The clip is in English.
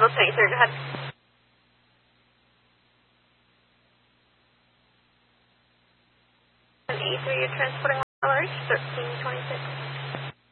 thanks, sir. Go ahead. An E3, you're transporting large, 1326.